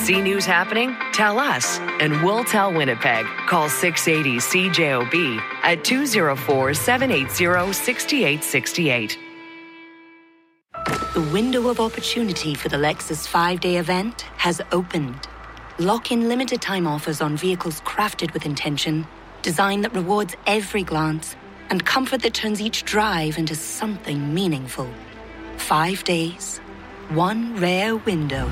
See news happening? Tell us, and we'll tell Winnipeg. Call 680-CJOB at 204-780-6868. The window of opportunity for the Lexus 5-day event has opened. Lock in limited time offers on vehicles crafted with intention, design that rewards every glance, and comfort that turns each drive into something meaningful. 5 days, one rare window.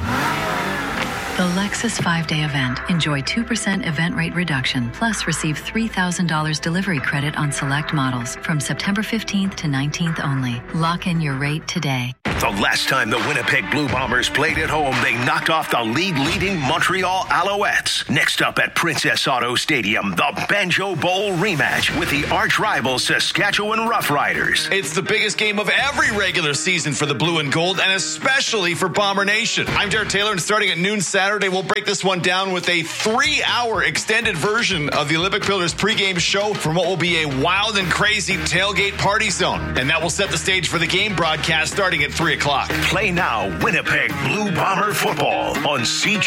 The Lexus 5-day event. Enjoy 2% event rate reduction, plus receive $3,000 delivery credit on select models from September 15th to 19th only. Lock in your rate today. The last time the Winnipeg Blue Bombers played at home, they knocked off the league-leading Montreal Alouettes. Next up at Princess Auto Stadium, the Banjo Bowl rematch with the arch-rival Saskatchewan Roughriders. It's the biggest game of every regular season for the Blue and Gold, and especially for Bomber Nation. I'm Jared Taylor, and starting at noon Saturday, we'll break this one down with a 3-hour extended version of the Olympic Pillars pregame show from what will be a wild and crazy tailgate party zone. And that will set the stage for the game broadcast starting at 3 o'clock. Play now, Winnipeg Blue Bomber football on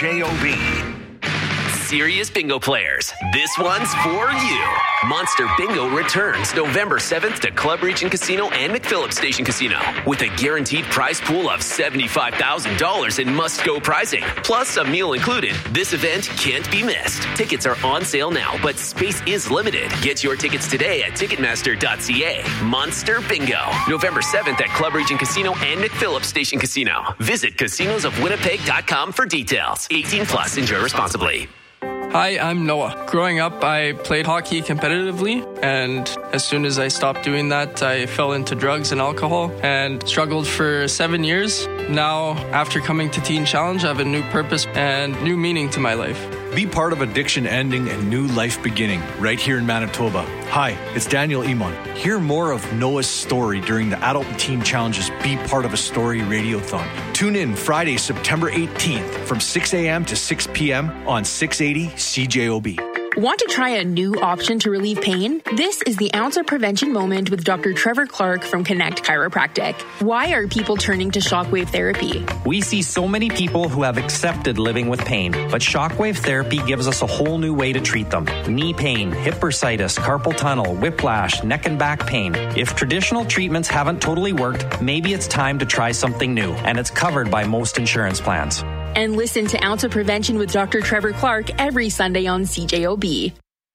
CJOB. Serious bingo players, this one's for you. Monster Bingo returns November 7th to Club Region Casino and McPhillips Station Casino with a guaranteed prize pool of $75,000 in must-go prizing, plus a meal included. This event can't be missed. Tickets are on sale now, but space is limited. Get your tickets today at Ticketmaster.ca. Monster Bingo, November 7th at Club Region Casino and McPhillips Station Casino. Visit casinosofwinnipeg.com for details. 18 plus. Enjoy responsibly. Hi, I'm Noah. Growing up, I played hockey competitively, and as soon as I stopped doing that, I fell into drugs and alcohol and struggled for 7 years. Now, after coming to Teen Challenge, I have a new purpose and new meaning to my life. Be part of addiction ending and new life beginning right here in Manitoba. Hi, it's Daniel Iman. Hear more of Noah's story during the Adult and Teen Challenge's Be Part of a Story Radiothon. Tune in Friday, September 18th from 6 a.m. to 6 p.m. on 680 CJOB. Want to try a new option to relieve pain? This is the Ounce of Prevention Moment with Dr. Trevor Clark from Connect Chiropractic. Why are people turning to shockwave therapy? We see so many people who have accepted living with pain, but shockwave therapy gives us a whole new way to treat them. Knee pain, hip bursitis, carpal tunnel, whiplash, neck and back pain. If traditional treatments haven't totally worked, maybe it's time to try something new, and it's covered by most insurance plans. And listen to Ounce of Prevention with Dr. Trevor Clark every Sunday on CJOB.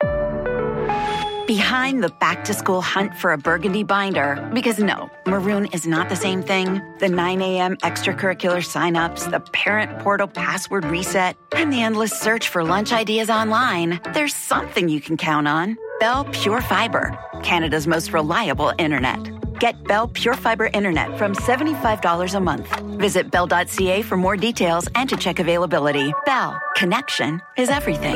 Behind the back-to-school hunt for a burgundy binder, because no, maroon is not the same thing. The 9 a.m. extracurricular signups, the parent portal password reset, and the endless search for lunch ideas online. There's something you can count on. Bell Pure Fiber, Canada's most reliable internet. Get Bell Pure Fiber Internet from $75 a month. Visit bell.ca for more details and to check availability. Bell, connection is everything.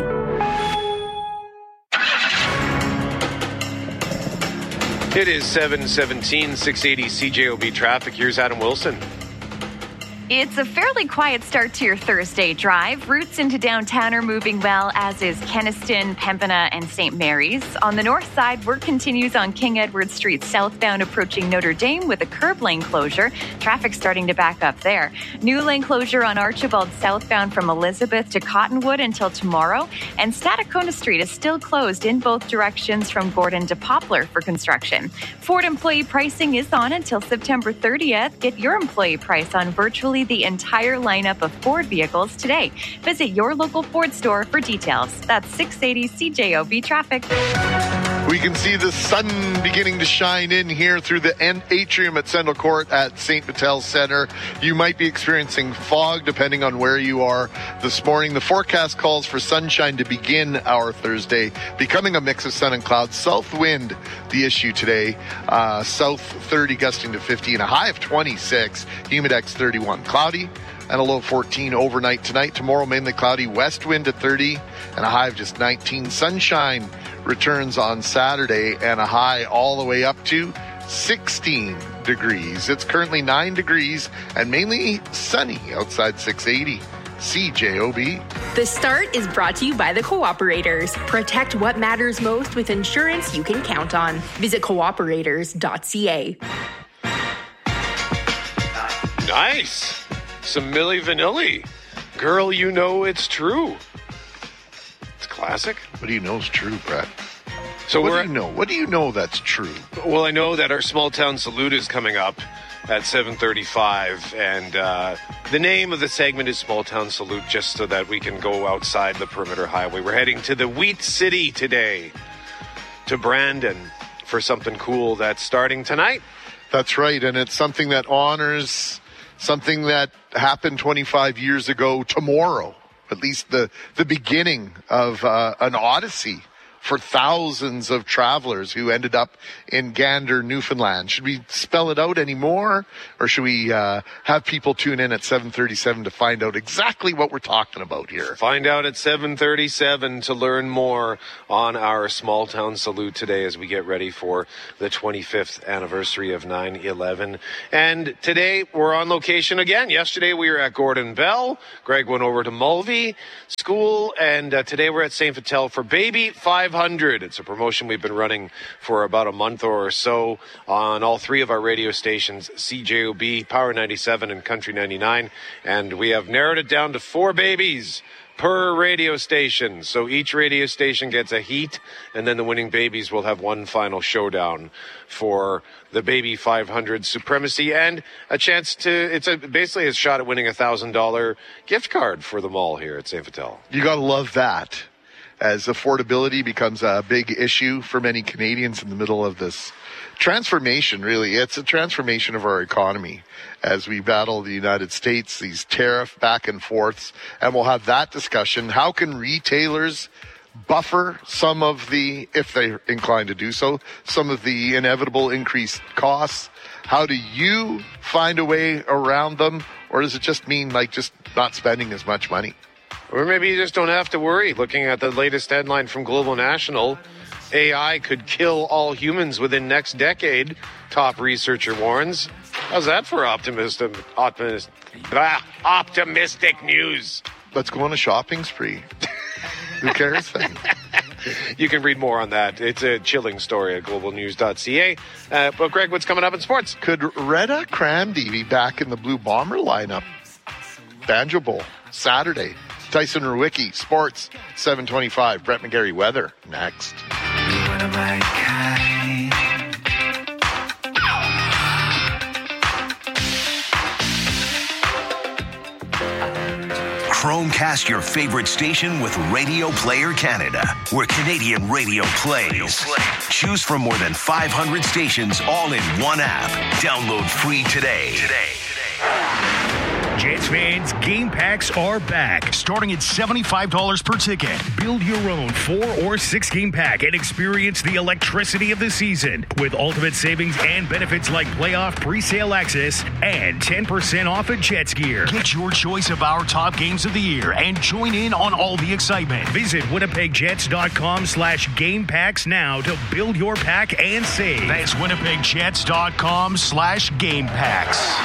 It is 7:17, 680 CJOB traffic. Here's Adam Wilson. It's a fairly quiet start to your Thursday drive. Routes into downtown are moving well, as is Kenaston, Pembina, and St. Mary's. On the north side, work continues on King Edward Street southbound approaching Notre Dame with a curb lane closure. Traffic starting to back up there. New lane closure on Archibald southbound from Elizabeth to Cottonwood until tomorrow. And Stadacona Street is still closed in both directions from Gordon to Poplar for construction. Ford employee pricing is on until September 30th. Get your employee price on virtually the entire lineup of Ford vehicles today. Visit your local Ford store for details. That's 680 CJOB traffic. We can see the sun beginning to shine in here through the atrium at Central Court at St. Vital Center. You might be experiencing fog depending on where you are this morning. The forecast calls for sunshine to begin our Thursday, becoming a mix of sun and clouds. South wind, the issue today. South 30 gusting to 50 and a high of 26. Humidex 31. Cloudy and a low of 14 overnight tonight. Tomorrow, mainly cloudy, west wind at 30 and a high of just 19. Sunshine returns on Saturday and a high all the way up to 16 degrees. It's currently 9 degrees and mainly sunny outside 680. CJOB. The Start is brought to you by the Cooperators. Protect what matters most with insurance you can count on. Visit cooperators.ca. Nice. Some Milli Vanilli. Girl, you know it's true. It's classic. What do you know is true, Brett? So what do you know? What do you know that's true? Well, I know that our small town salute is coming up at 7:35, and the name of the segment is Small Town Salute, just so that we can go outside the perimeter highway. We're heading to the Wheat City today, to Brandon, for something cool that's starting tonight. That's right, and it's something that honors something that happened 25 years ago tomorrow, at least the beginning of an odyssey for thousands of travelers who ended up in Gander, Newfoundland. Should we spell it out anymore, or should we have people tune in at 7:37 to find out exactly what we're talking about here? Find out at 7:37 to learn more on our small town salute today as we get ready for the 25th anniversary of 9/11. And today we're on location again. Yesterday we were at Gordon Bell. Greg went over to Mulvey School, and today we're at St. Vital for Baby 500. It's a promotion we've been running for about a month or so on all three of our radio stations, CJOB, Power 97, and Country 99. And we have narrowed it down to 4 babies per radio station. So each radio station gets a heat, and then the winning babies will have one final showdown for the Baby 500 supremacy and a chance to, it's basically a shot at winning a $1,000 gift card for them all here at St. Vital. You got to love that, as affordability becomes a big issue for many Canadians in the middle of this transformation. Really, it's a transformation of our economy as we battle the United States, these tariff back and forths, and we'll have that discussion. How can retailers buffer some of the, if they're inclined to do so, some of the inevitable increased costs? How do you find a way around them, or does it just mean like just not spending as much money? Or maybe you just don't have to worry. Looking at the latest headline from Global National, AI could kill all humans within next decade, top researcher warns. How's that for optimistic news? Let's go on a shopping spree. Who cares? You can read more on that. It's a chilling story at globalnews.ca. But Greg, what's coming up in sports? Could Retta Cramdy be back in the Blue Bomber lineup? Banjo Bowl, Saturday. Tyson Rewicki, sports, 7:25. Brett McGarry, weather, next. Chromecast your favorite station with Radio Player Canada, where Canadian radio plays. Choose from more than 500 stations all in one app. Download free today. Jets fans, game packs are back, starting at $75 per ticket. Build your own 4 or 6 game pack and experience the electricity of the season with ultimate savings and benefits like playoff pre-sale access and 10% off at Jets gear. Get your choice of our top games of the year and join in on all the excitement. Visit winnipegjets.com/game packs now to build your pack and save. That's winnipegjets.com/game packs.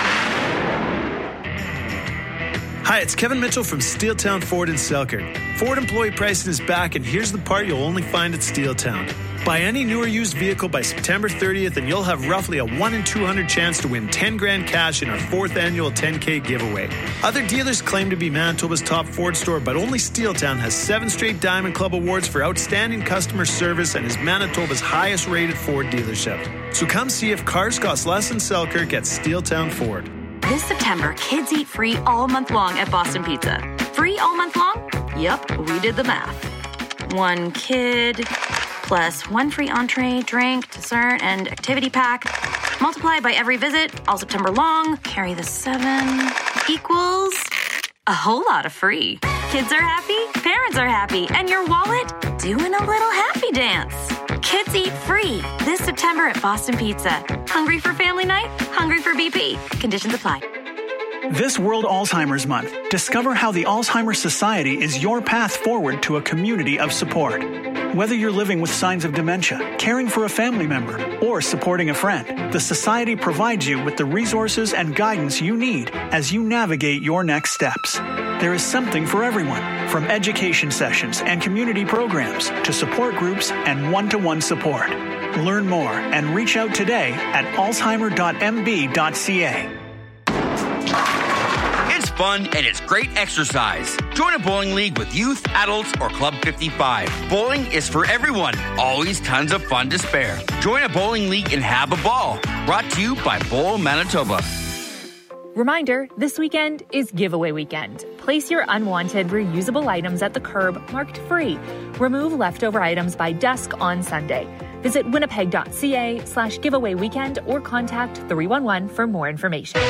Hi, it's Kevin Mitchell from Steeltown Ford in Selkirk. Ford employee pricing is back, and here's the part you'll only find at Steeltown. Buy any new or used vehicle by September 30th, and you'll have roughly a 1 in 200 chance to win $10,000 cash in our 4th annual 10K giveaway. Other dealers claim to be Manitoba's top Ford store, but only Steeltown has 7 straight Diamond Club awards for outstanding customer service and is Manitoba's highest rated Ford dealership. So come see if cars cost less in Selkirk at Steeltown Ford. This September, kids eat free all month long at Boston Pizza. Free all month long? Yep, we did the math. 1 kid plus 1 free entree, drink, dessert, and activity pack. Multiply by every visit, all September long. Carry the 7 equals a whole lot of free. Kids are happy, parents are happy, and your wallet doing a little happy dance. Kids eat free this September at Boston Pizza. Hungry for family night? Hungry for BP. Conditions apply. This World Alzheimer's Month, discover how the Alzheimer's Society is your path forward to a community of support. Whether you're living with signs of dementia, caring for a family member, or supporting a friend, the Society provides you with the resources and guidance you need as you navigate your next steps. There is something for everyone, from education sessions and community programs to support groups and one-to-one support. Learn more and reach out today at alzheimer.mb.ca. fun, and it's great exercise. Join a bowling league with youth, adults, or Club 55. Bowling is for everyone. Always tons of fun to spare. Join a bowling league and have a ball. Brought to you by Bowl Manitoba. Reminder, this weekend is giveaway weekend. Place your unwanted reusable items at the curb marked free. Remove leftover items by dusk on Sunday. Visit winnipeg.ca/giveaway weekend or contact 311 for more information.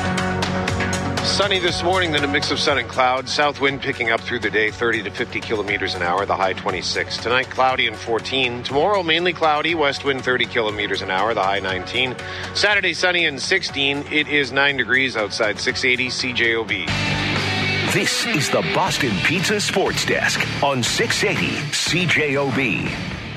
Sunny this morning, then a mix of sun and clouds. South wind picking up through the day, 30 to 50 kilometers an hour, the high 26. Tonight, cloudy and 14. Tomorrow, mainly cloudy, west wind 30 kilometers an hour, the high 19. Saturday, sunny and 16. It is 9 degrees outside, 680 CJOB. This is the Boston Pizza Sports Desk on 680 CJOB.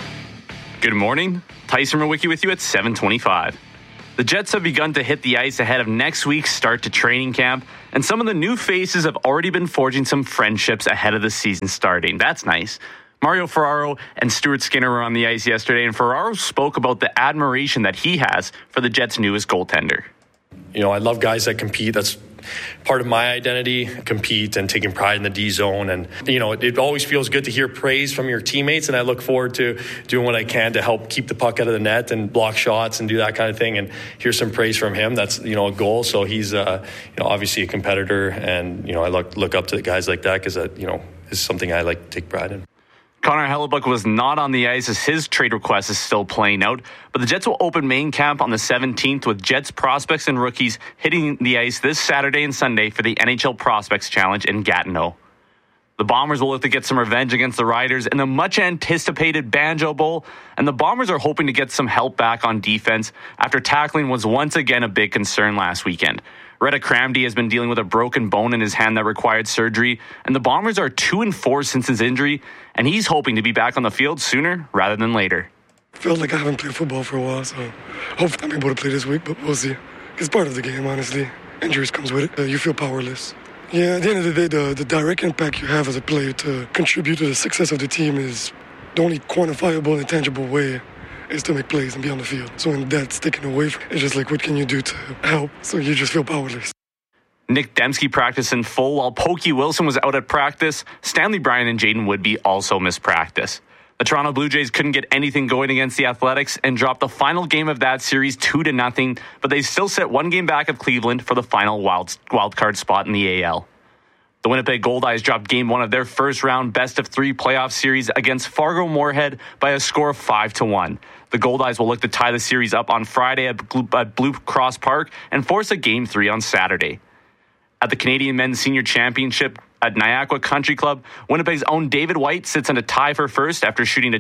Good morning. Tyson Rowicki with you at 7:25. The Jets have begun to hit the ice ahead of next week's start to training camp, and some of the new faces have already been forging some friendships ahead of the season starting. That's nice. Mario Ferraro and Stuart Skinner were on the ice yesterday, and Ferraro spoke about the admiration that he has for the Jets' newest goaltender. You know, I love guys that compete. That's part of my identity, compete and taking pride in the D zone. And, you know, it always feels good to hear praise from your teammates. And I look forward to doing what I can to help keep the puck out of the net and block shots and do that kind of thing. And hear some praise from him. That's, you know, a goal. So he's, obviously a competitor. And, you know, I look up to the guys like that because that, you know, is something I like to take pride in. Connor Hellebuyck was not on the ice as his trade request is still playing out, but the Jets will open main camp on the 17th with Jets prospects and rookies hitting the ice this Saturday and Sunday for the NHL Prospects Challenge in Gatineau. The Bombers will look to get some revenge against the Riders in the much-anticipated Banjo Bowl, and the Bombers are hoping to get some help back on defense after tackling was once again a big concern last weekend. Retta Cramdy has been dealing with a broken bone in his hand that required surgery, and the Bombers are 2-4 since his injury, and he's hoping to be back on the field sooner rather than later. I feel like I haven't played football for a while, so hopefully I'm able to play this week, but we'll see. It's part of the game, honestly. Injuries comes with it. You feel powerless. Yeah, at the end of the day, the direct impact you have as a player to contribute to the success of the team is the only quantifiable and tangible way is to make plays and be on the field. So when that's taken away, it's just like, what can you do to help? So you just feel powerless. Nick Dembski practiced in full while Pokey Wilson was out at practice. Stanley Bryan and Jaden Woodby also missed practice. The Toronto Blue Jays couldn't get anything going against the Athletics and dropped the final game of that series 2-0, but they still sit one game back of Cleveland for the final wild card spot in the AL. The Winnipeg Goldeyes dropped Game 1 of their first-round best-of-3 playoff series against Fargo-Moorhead by a score of 5-1. The Goldeyes will look to tie the series up on Friday at Blue Cross Park and force a Game 3 on Saturday. At the Canadian Men's Senior Championship at Niagara Country Club, Winnipeg's own David White sits in a tie for first after shooting a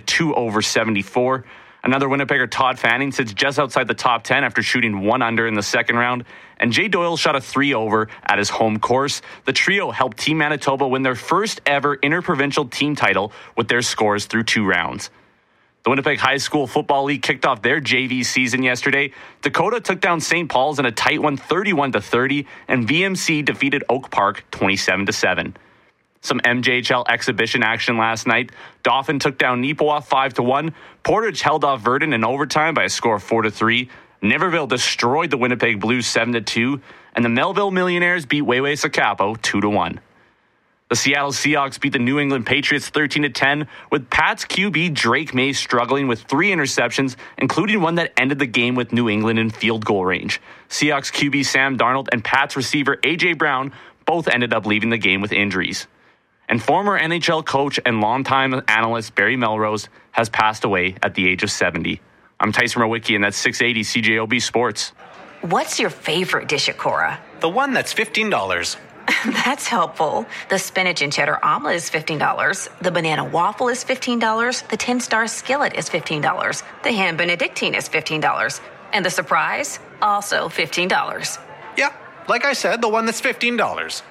2/74. Another Winnipegger, Todd Fanning, sits just outside the top 10 after shooting 1 under in the second round. And Jay Doyle shot a 3-over at his home course. The trio helped Team Manitoba win their first ever interprovincial team title with their scores through 2 rounds. The Winnipeg High School Football League kicked off their JV season yesterday. Dakota took down St. Paul's in a tight one, 31-30, and VMC defeated Oak Park 27-7. Some MJHL exhibition action last night. Dauphin took down Neepawa 5-1. Portage held off Verdun in overtime by a score of 4-3. Niverville destroyed the Winnipeg Blues 7-2. And the Melville Millionaires beat Wayway Sakapo 2-1. The Seattle Seahawks beat the New England Patriots 13-10, with Pats QB Drake May struggling with 3 interceptions, including one that ended the game with New England in field goal range. Seahawks QB Sam Darnold and Pats receiver A.J. Brown both ended up leaving the game with injuries. And former NHL coach and longtime analyst Barry Melrose has passed away at the age of 70. I'm Tyson Rowicki, and that's 680 CJOB Sports. What's your favorite dish at Cora? The one that's $15. That's helpful. The spinach and cheddar omelet is $15. The banana waffle is $15. The 10-star skillet is $15. The ham benedictine is $15. And the surprise, also $15. Yeah, like I said, the one that's $15.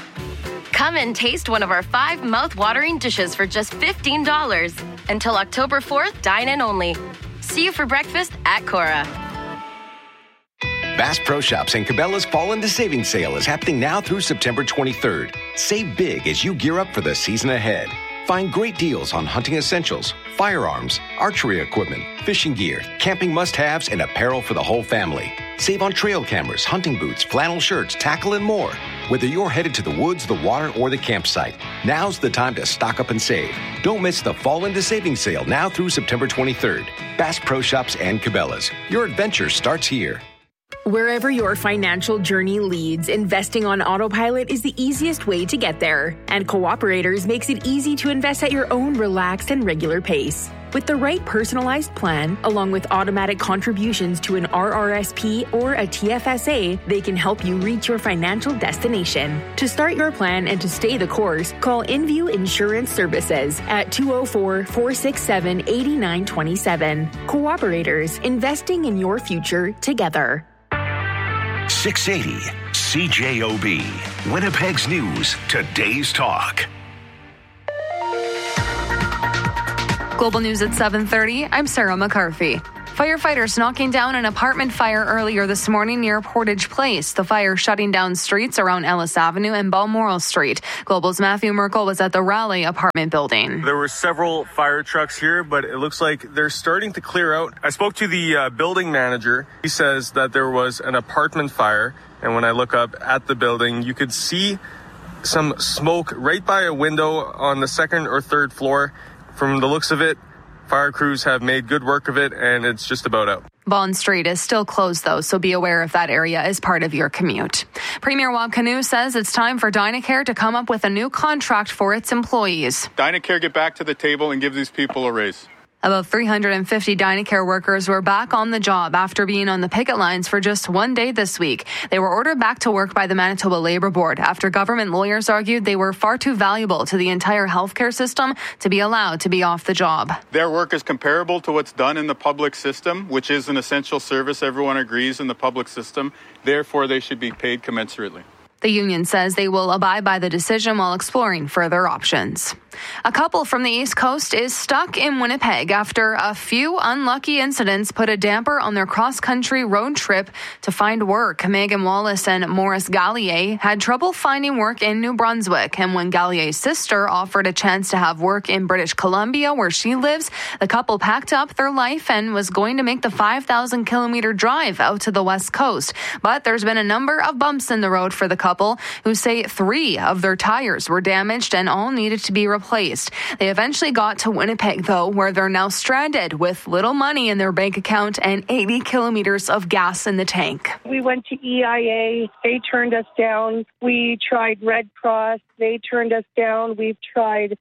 Come and taste one of our 5 mouth-watering dishes for just $15. Until October 4th, dine in only. See you for breakfast at Cora. Bass Pro Shops and Cabela's Fall into Savings Sale is happening now through September 23rd. Save big as you gear up for the season ahead. Find great deals on hunting essentials, firearms, archery equipment, fishing gear, camping must-haves, and apparel for the whole family. Save on trail cameras, hunting boots, flannel shirts, tackle, and more. Whether you're headed to the woods, the water, or the campsite, now's the time to stock up and save. Don't miss the Fall into Savings sale now through September 23rd. Bass Pro Shops and Cabela's. Your adventure starts here. Wherever your financial journey leads, investing on autopilot is the easiest way to get there. And Cooperators makes it easy to invest at your own relaxed and regular pace. With the right personalized plan, along with automatic contributions to an RRSP or a TFSA, they can help you reach your financial destination. To start your plan and to stay the course, call InView Insurance Services at 204-467-8927. Cooperators, investing in your future together. 680 CJOB, Winnipeg's News, Today's Talk. Global News at 7:30. I'm Sarah McCarthy. Firefighters knocking down an apartment fire earlier this morning near Portage Place. The fire shutting down streets around Ellis Avenue and Balmoral Street. Global's Matthew Merkel was at the Raleigh apartment building. There were several fire trucks here, but it looks like they're starting to clear out. I spoke to the building manager. He says that there was an apartment fire, and when I look up at the building, you could see some smoke right by a window on the second or third floor. From the looks of it, fire crews have made good work of it, and it's just about out. Bond Street is still closed, though, so be aware if that area is part of your commute. Premier Wab Kinew says it's time for Dynacare to come up with a new contract for its employees. Dynacare, get back to the table and give these people a raise. About 350 Dynacare workers were back on the job after being on the picket lines for just one day this week. They were ordered back to work by the Manitoba Labour Board after government lawyers argued they were far too valuable to the entire healthcare system to be allowed to be off the job. Their work is comparable to what's done in the public system, which is an essential service. Everyone agrees in the public system. Therefore, they should be paid commensurately. The union says they will abide by the decision while exploring further options. A couple from the East Coast is stuck in Winnipeg after a few unlucky incidents put a damper on their cross-country road trip to find work. Megan Wallace and Maurice Gallier had trouble finding work in New Brunswick, and when Gallier's sister offered a chance to have work in British Columbia, where she lives, the couple packed up their life and was going to make the 5,000-kilometer drive out to the West Coast. But there's been a number of bumps in the road for the couple, who say 3 of their tires were damaged and all needed to be replaced. They eventually got to Winnipeg, though, where they're now stranded with little money in their bank account and 80 kilometers of gas in the tank. We went to EIA. They turned us down. We tried Red Cross. They turned us down. We've tried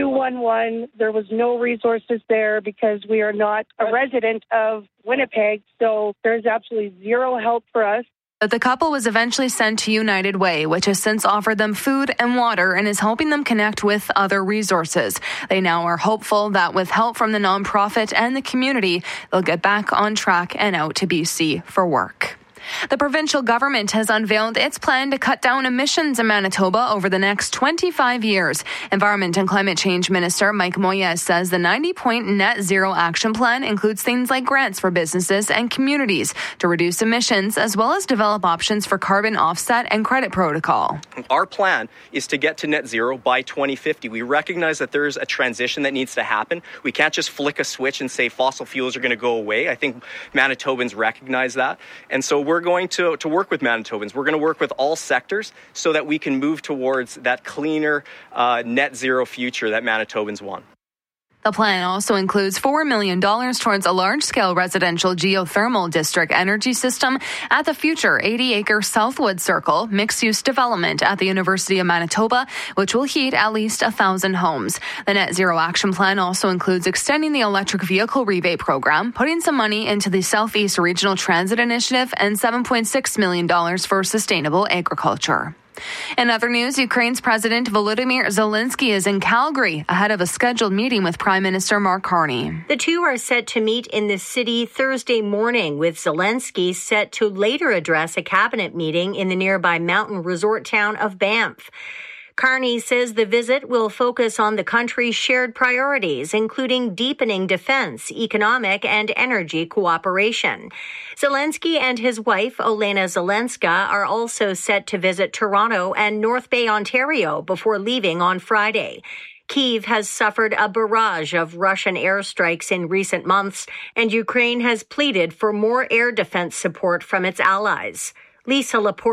211. There was no resources there because we are not a resident of Winnipeg, so there's absolutely zero help for us. But the couple was eventually sent to United Way, which has since offered them food and water and is helping them connect with other resources. They now are hopeful that with help from the nonprofit and the community, they'll get back on track and out to BC for work. The provincial government has unveiled its plan to cut down emissions in Manitoba over the next 25 years. Environment and Climate Change Minister Mike Moyes says the 90-point net zero action plan includes things like grants for businesses and communities to reduce emissions, as well as develop options for carbon offset and credit protocol. Our plan is to get to net zero by 2050. We recognize that there's a transition that needs to happen. We can't just flick a switch and say fossil fuels are going to go away. I think Manitobans recognize that. And so we're going to work with Manitobans. We're going to work with all sectors so that we can move towards that cleaner net zero future that Manitobans want. The plan also includes $4 million towards a large-scale residential geothermal district energy system at the future 80-acre Southwood Circle mixed-use development at the University of Manitoba, which will heat at least 1,000 homes. The Net Zero Action Plan also includes extending the electric vehicle rebate program, putting some money into the Southeast Regional Transit Initiative, and $7.6 million for sustainable agriculture. In other news, Ukraine's President Volodymyr Zelensky is in Calgary ahead of a scheduled meeting with Prime Minister Mark Carney. The two are set to meet in the city Thursday morning, with Zelensky set to later address a cabinet meeting in the nearby mountain resort town of Banff. Carney says the visit will focus on the country's shared priorities, including deepening defense, economic, and energy cooperation. Zelensky and his wife, Olena Zelenska, are also set to visit Toronto and North Bay, Ontario, before leaving on Friday. Kyiv has suffered a barrage of Russian airstrikes in recent months, and Ukraine has pleaded for more air defense support from its allies. Lisa Laporte,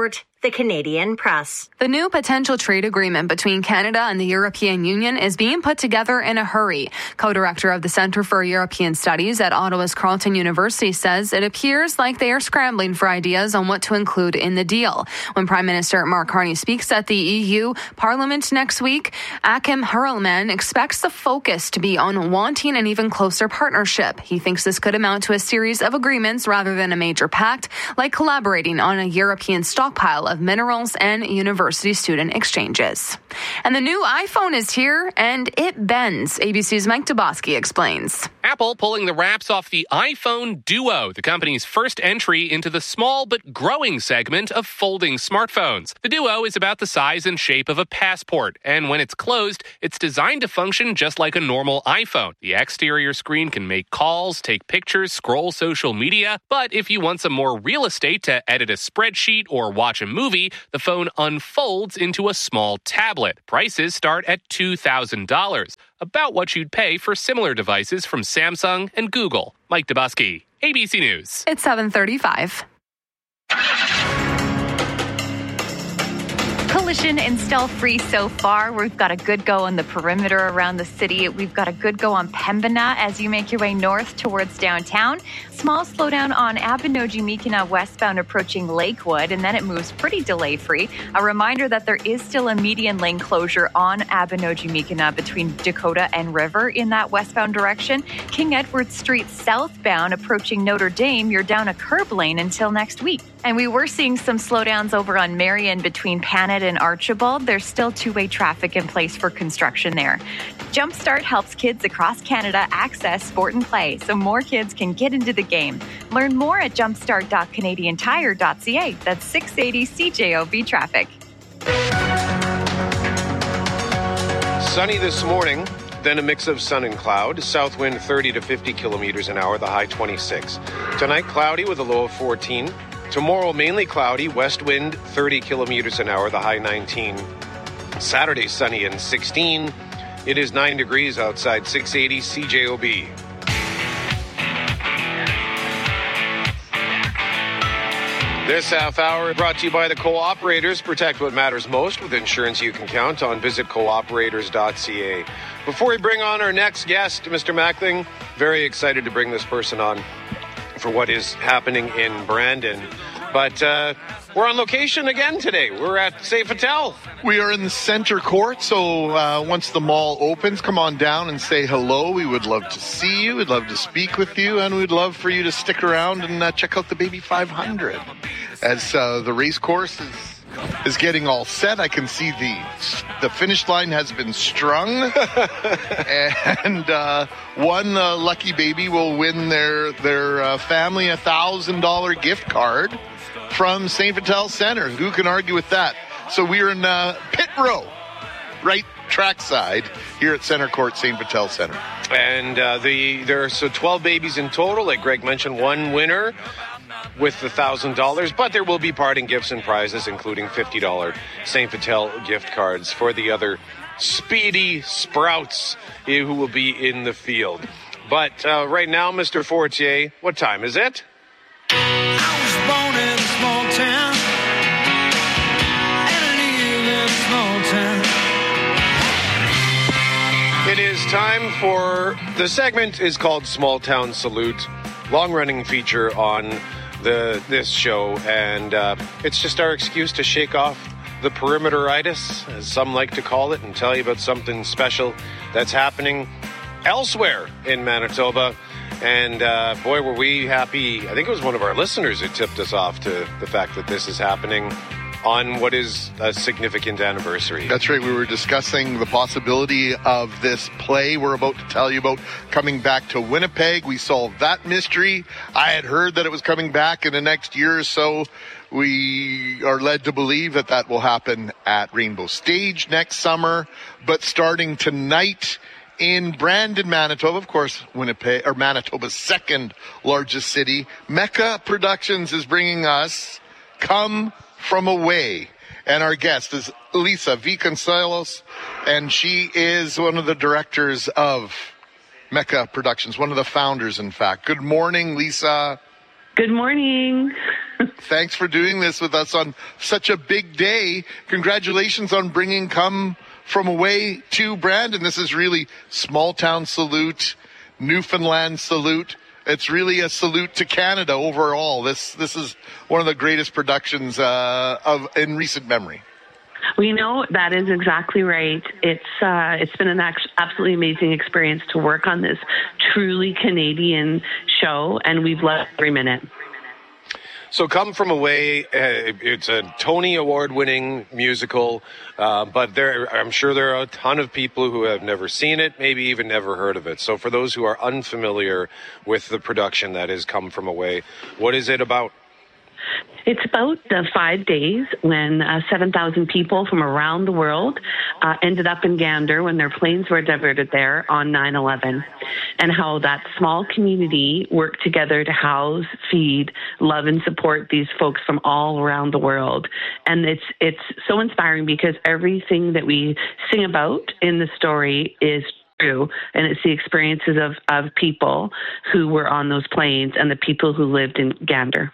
the Canadian Press. The new potential trade agreement between Canada and the European Union is being put together in a hurry. Co-director of the Centre for European Studies at Ottawa's Carleton University says it appears like they are scrambling for ideas on what to include in the deal. When Prime Minister Mark Carney speaks at the EU Parliament next week, Akim Hurlman expects the focus to be on wanting an even closer partnership. He thinks this could amount to a series of agreements rather than a major pact, like collaborating on a European stockpile of minerals and university student exchanges. And the new iPhone is here, and it bends. ABC's Mike Dubosky explains. Apple pulling the wraps off the iPhone Duo, the company's first entry into the small but growing segment of folding smartphones. The Duo is about the size and shape of a passport, and when it's closed, it's designed to function just like a normal iPhone. The exterior screen can make calls, take pictures, scroll social media, but if you want some more real estate to edit a spreadsheet or watch a movie, the phone unfolds into a small tablet. Prices start at $2,000, about what you'd pay for similar devices from Samsung and Google. Mike Dubosky, ABC News. It's 7:35. Collision and stall free so far. We've got a good go on the perimeter around the city. We've got a good go on Pembina as you make your way north towards downtown. Small slowdown on Abinogi-Mikina westbound approaching Lakewood, and then it moves pretty delay-free. A reminder that there is still a median lane closure on Abinogi-Mikina between Dakota and River in that westbound direction. King Edward Street southbound approaching Notre Dame, you're down a curb lane until next week. And we were seeing some slowdowns over on Marion between Panet and Archibald. There's still two-way traffic in place for construction there. Jumpstart helps kids across Canada access sport and play so more kids can get into the game. Learn more at jumpstart.canadiantire.ca. That's 680 CJOB traffic. Sunny this morning, then a mix of sun and cloud. South wind 30 to 50 kilometers an hour, the high 26. Tonight, cloudy with a low of 14. Tomorrow, mainly cloudy, west wind 30 kilometers an hour, the high 19. Saturday, sunny and 16. It is 9 degrees outside, 680 CJOB. This half hour brought to you by the Co-operators. Protect what matters most with insurance you can count on. Visit cooperators.ca. Before we bring on our next guest, Mr. Mackling, very excited to bring this person on for what is happening in Brandon. But we're on location again today. We're at Saint Vital. We are in the center court, so once the mall opens, come on down and say hello. We would love to see you. We'd love to speak with you, and we'd love for you to stick around and check out the Baby 500. As the race course is getting all set, I can see the finish line has been strung, and one lucky baby will win their family $1,000 gift card from St. Vital Center. Who can argue with that? So we're in pit row, right trackside here at Center Court, St. Vital Center. And there are 12 babies in total. Like Greg mentioned, one winner with the $1,000, but there will be parting gifts and prizes, including $50 St. Vital gift cards for the other speedy sprouts who will be in the field. But right now, Mr. Fortier, what time is it? I was born in a small town, and I live in a small town. It is time for the segment is called Small Town Salute, long-running feature on this show, and it's just our excuse to shake off the perimeteritis, as some like to call it, and tell you about something special that's happening elsewhere in Manitoba. And boy, were we happy. I think it was one of our listeners who tipped us off to the fact that this is happening on what is a significant anniversary. That's right. We were discussing the possibility of this play we're about to tell you about coming back to Winnipeg. We solved that mystery. I had heard that it was coming back in the next year or so. We are led to believe that that will happen at Rainbow Stage next summer. But starting tonight in Brandon, Manitoba, of course, Winnipeg, or Manitoba's second largest city, Mecca Productions is bringing us Come From Away. And our guest is Lisa Viconcelos, and she is one of the directors of Mecca Productions, one of the founders, in fact. Good morning, Lisa. Good morning. Thanks for doing this with us on such a big day. Congratulations on bringing Come From Away to Brandon. This is really small town salute, Newfoundland salute. It's really a salute to Canada overall. This is one of the greatest productions in recent memory. Well, that is exactly right. It's been an absolutely amazing experience to work on this truly Canadian show, and we've loved every minute. So Come From Away, it's a Tony Award-winning musical, but I'm sure there are a ton of people who have never seen it, maybe even never heard of it. So for those who are unfamiliar with the production that is Come From Away, what is it about? It's about 5 days when 7,000 people from around the world ended up in Gander when their planes were diverted there on 9/11, and how that small community worked together to house, feed, love, and support these folks from all around the world. And it's so inspiring because everything that we sing about in the story is true, and it's the experiences of people who were on those planes and the people who lived in Gander.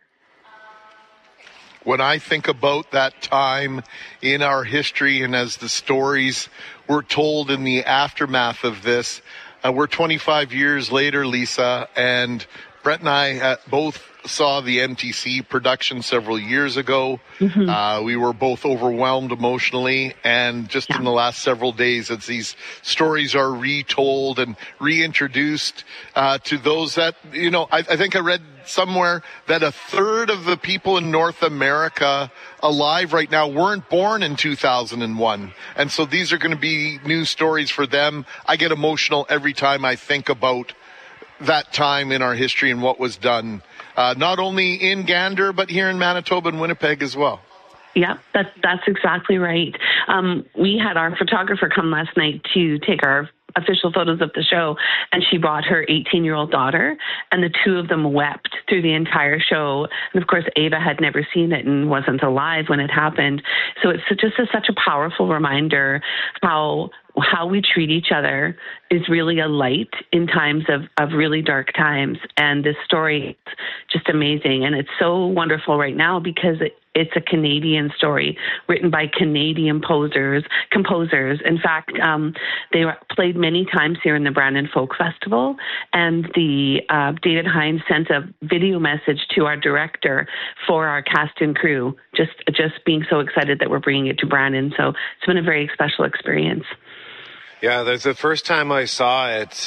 When I think about that time in our history and as the stories were told in the aftermath of this, we're 25 years later, Lisa, and Brett and I both saw the MTC production several years ago. Mm-hmm. We were both overwhelmed emotionally, and just in the last several days, as these stories are retold and reintroduced to those that, I think I read somewhere that a third of the people in North America alive right now weren't born in 2001. And so these are going to be new stories for them. I get emotional every time I think about that time in our history and what was done, not only in Gander, but here in Manitoba and Winnipeg as well. Yeah, that's exactly right. We had our photographer come last night to take our official photos of the show, and she brought her 18-year-old daughter, and the two of them wept through the entire show. And of course, Ava had never seen it and wasn't alive when it happened. So it's just such a powerful reminder how we treat each other is really a light in times of really dark times. And this story is just amazing. And it's so wonderful right now because it's a Canadian story written by Canadian composers. In fact, they were played many times here in the Brandon Folk Festival. And the David Hines sent a video message to our director for our cast and crew, just being so excited that we're bringing it to Brandon. So it's been a very special experience. Yeah, that's the first time I saw it.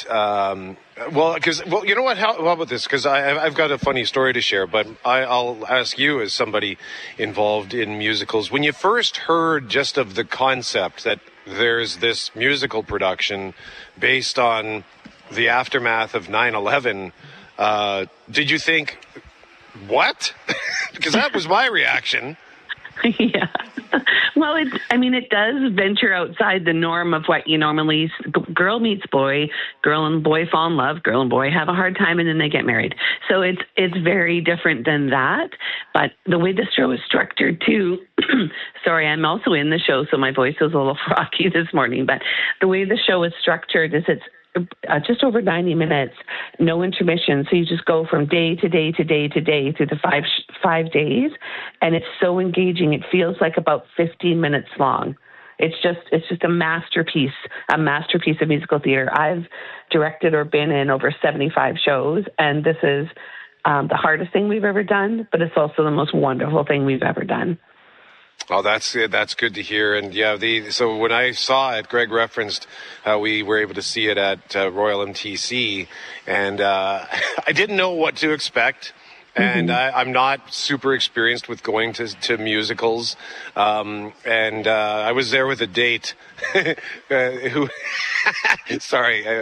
You know what? How about this? Because I've got a funny story to share, but I'll ask you as somebody involved in musicals. When you first heard just of the concept that there's this musical production based on the aftermath of 9/11, did you think, what? Because that was my reaction. Yeah. Well, it does venture outside the norm of what you normally, girl meets boy, girl and boy fall in love, girl and boy have a hard time, and then they get married. So it's very different than that. But the way the show is structured too, sorry, I'm also in the show, so my voice is a little froggy this morning, but the way the show is structured is it's just over 90 minutes, no intermission. So you just go from day to day to day to day through the five days. And it's so engaging. It feels like about 15 minutes long. It's just a masterpiece of musical theater. I've directed or been in over 75 shows, and this is the hardest thing we've ever done, but it's also the most wonderful thing we've ever done. Oh, that's good to hear. And yeah, so when I saw it, Greg referenced how we were able to see it at Royal MTC, and I didn't know what to expect. And I'm not super experienced with going to musicals. And I was there with a date who, sorry,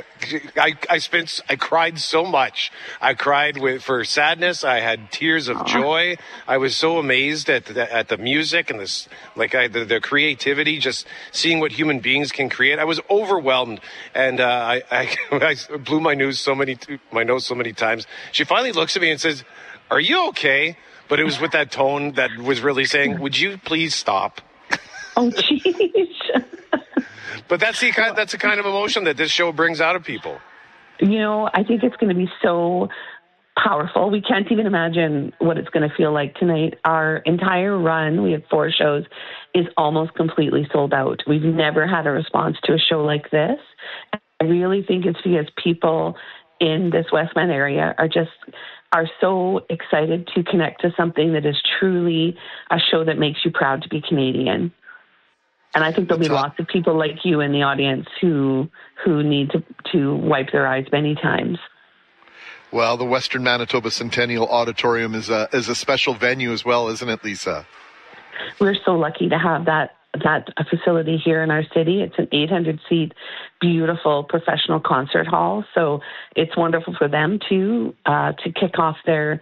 I cried so much. I cried for sadness. I had tears of joy. I was so amazed at the music and the creativity, just seeing what human beings can create. I was overwhelmed, and I blew my nose so many times. She finally looks at me and says, "Are you okay?" But it was with that tone that was really saying, "Would you please stop?" Oh, jeez. But that's the kind of emotion that this show brings out of people. I think it's going to be so powerful. We can't even imagine what it's going to feel like tonight. Our entire run, we have 4 shows, is almost completely sold out. We've never had a response to a show like this. I really think it's because people in this Westman area are so excited to connect to something that is truly a show that makes you proud to be Canadian. And I think there'll be lots of people like you in the audience who need to wipe their eyes many times. Well, the Western Manitoba Centennial Auditorium is a special venue as well, isn't it, Lisa? We're so lucky to have that facility here in our city. It's an 800-seat, beautiful professional concert hall. So it's wonderful for them to kick off their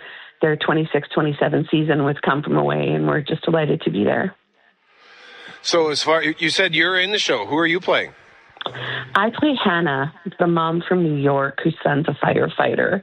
26-27 season with Come From Away, and we're just delighted to be there. So you said you're in the show. Who are you playing? I play Hannah, the mom from New York whose son's a firefighter,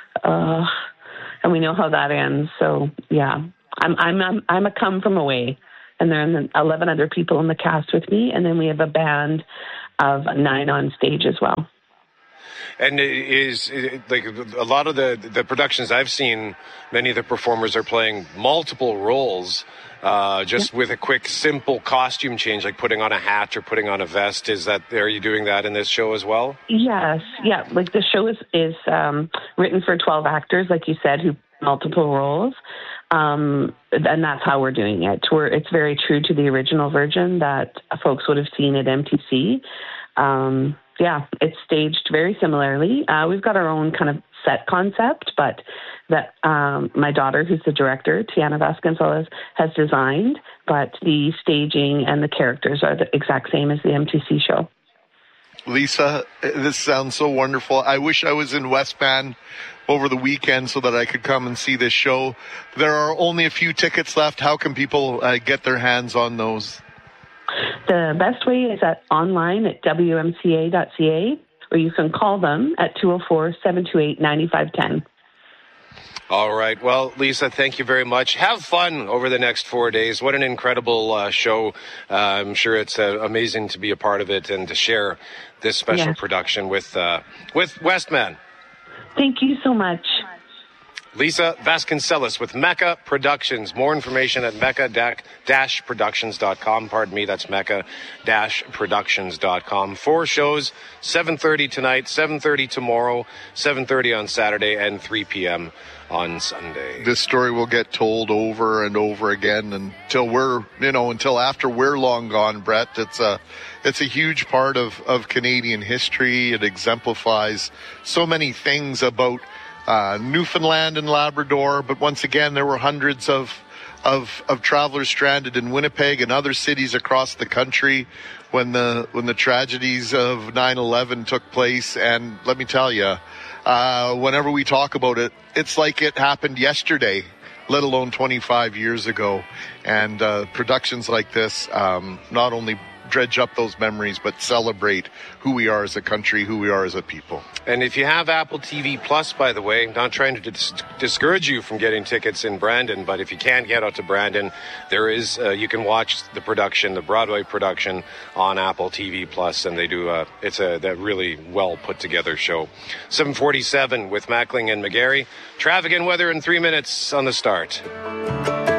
and we know how that ends. So yeah, I'm a Come From Away, and there are 11 other people in the cast with me, and then we have a band of 9 on stage as well. And is like a lot of the productions I've seen, many of the performers are playing multiple roles. Just with a quick, simple costume change, like putting on a hat or putting on a vest. Are you doing that in this show as well? Yes. Yeah. Like the show is written for 12 actors, like you said, who multiple roles. And that's how we're doing it. It's very true to the original version that folks would have seen at MTC. Yeah, it's staged very similarly. We've got our own kind of set concept, but that my daughter, who's the director, Tiana Vasconcelos, has designed, but the staging and the characters are the exact same as the MTC show. Lisa, this sounds so wonderful. I wish I was in Westman over the weekend so that I could come and see this show. There are only a few tickets left. How can people get their hands on those? The best way is online at wmca.ca, or you can call them at 204-728-9510. All right. Well, Lisa, thank you very much. Have fun over the next 4 days. What an incredible show. I'm sure it's amazing to be a part of it and to share this special production with Westman. Thank you so much. Lisa Vasconcelos with Mecca Productions. More information at mecca-productions.com. Pardon me, that's mecca-productions.com. 4 shows, 7:30 tonight, 7:30 tomorrow, 7:30 on Saturday, and 3 p.m. on Sunday. This story will get told over and over again until after we're long gone, Brett. It's a huge part of Canadian history. It exemplifies so many things about Newfoundland and Labrador, but once again, there were hundreds of travelers stranded in Winnipeg and other cities across the country when the tragedies of 9/11 took place. And let me tell you, whenever we talk about it, it's like it happened yesterday, let alone 25 years ago. And productions like this not only dredge up those memories, but celebrate who we are as a country, who we are as a people. And if you have Apple TV Plus, by the way, not trying to discourage you from getting tickets in Brandon, but if you can't get out to Brandon, there is you can watch the Broadway production on Apple TV Plus, and they do it's a really well put together show. 7:47 with Mackling and McGarry. Traffic and weather in 3 minutes on the start.